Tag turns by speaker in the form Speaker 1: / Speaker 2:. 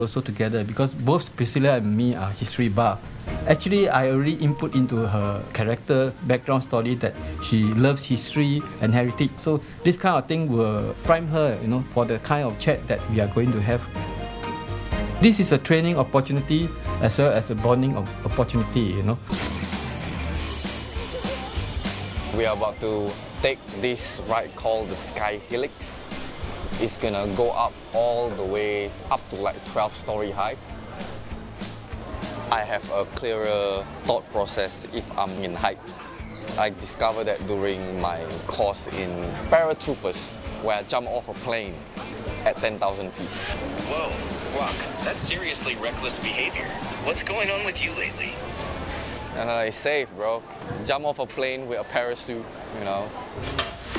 Speaker 1: also together because both Priscilla and me are history buff. Actually, I already input into her character background story that she loves history and heritage. So this kind of thing will prime her, for the kind of chat that we are going to have. This is a training opportunity as well as a bonding opportunity,
Speaker 2: We are about to take this ride called the Sky Helix. It's gonna go up all the way up to like 12-story high. I have a clearer thought process if I'm in height. I discovered that during my course in paratroopers, where I jump off a plane at 10,000 feet.
Speaker 3: Whoa, Guac, that's seriously reckless behavior. What's going on with you lately?
Speaker 2: And it's safe, bro. Jump off a plane with a parachute,